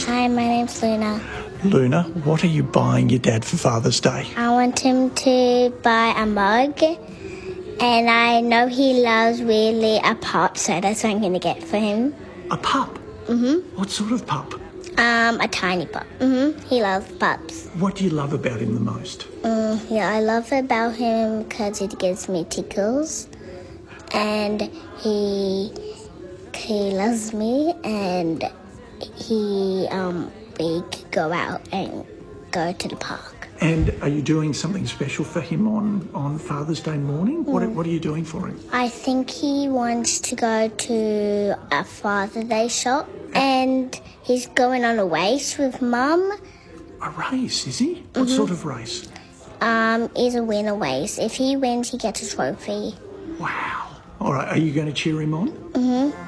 Hi, my name's Luna. Luna, what are you buying your dad for Father's Day? I want him to buy a mug, and I know he loves really a pup, so that's what I'm going to get for him. A pup? Mm-hmm. What sort of pup? A tiny pup. Mm-hmm. He loves pups. What do you love about him the most? Yeah, I love about him because it gives me tickles, and he loves me, and we go out and go to the park. And are you doing something special for him on Father's Day morning? What are you doing for him? I think he wants to go to a Father's Day shop, and he's going on a race with Mum. A race, is he? What sort of race? Is a winner race. If he wins, he gets a trophy. Wow. All right, are you going to cheer him on?